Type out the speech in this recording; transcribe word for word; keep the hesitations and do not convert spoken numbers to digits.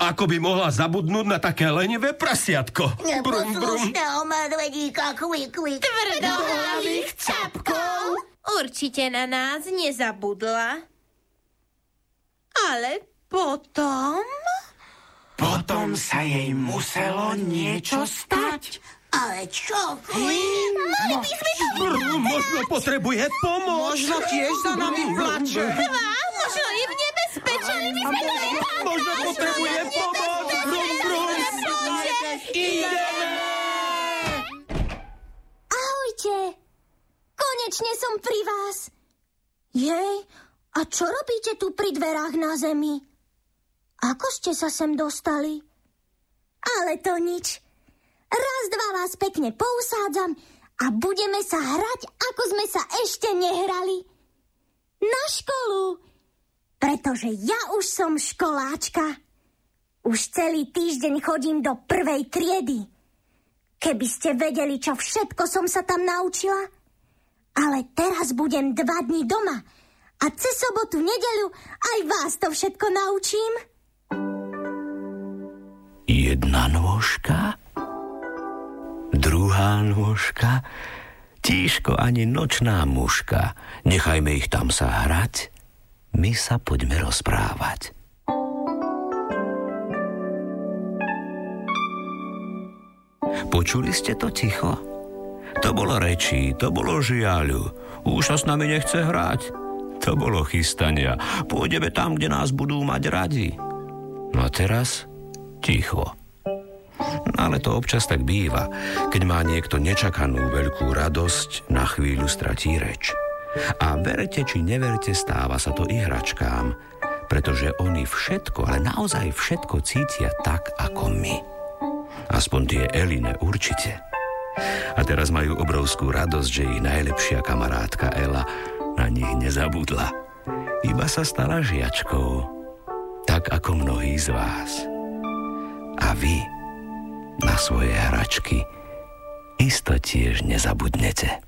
Ako by mohla zabudnúť na také lenivé prasiatko? Neposlušného medvedíka, kvik, kvik. Tvrdohlavých capkov. Určite na nás nezabudla. Ale potom... Potom sa jej muselo niečo stať. Ale čo, kvik? Mali by sme to... Možno potrebuje pomoc. Možno tiež za nami plače. Dva, možno i v nebezpečí. My sme to vypadli. Možno potrebuje pomoc. Brum, brum. Ideme. Ahojte. Konečne som pri vás. Jej, a čo robíte tu pri dverách na zemi? Ako ste sa sem dostali? Ale to nič. Raz, dva vás pekne pousádzam a budeme sa hrať, ako sme sa ešte nehrali. Na školu. Pretože ja už som školáčka. Už celý týždeň chodím do prvej triedy. Keby ste vedeli, čo všetko som sa tam naučila. Ale teraz budem dva dni doma a cez sobotu, nedeľu aj vás to všetko naučím. Jedna nôžka, druhá nôžka, tíško ani nočná muška. Nechajme ich tam sa hrať, my sa poďme rozprávať. Počuli ste to ticho? To bolo rečí, to bolo žiaľu. Už sa s nami nechce hrať. To bolo chystania. Pôjdeme tam, kde nás budú mať radi. No a teraz ticho. Ale to občas tak býva, keď má niekto nečakanú veľkú radosť, na chvíľu stratí reč. A verte či neverte, stáva sa to i hračkám, pretože oni všetko, ale naozaj všetko cítia tak, ako my. Aspoň tie Eline určite. A teraz majú obrovskú radosť, že ich najlepšia kamarátka Ela na nich nezabudla. Iba sa stala žiačkou, tak ako mnohí z vás. A vy na svoje hračky isto tiež nezabudnete.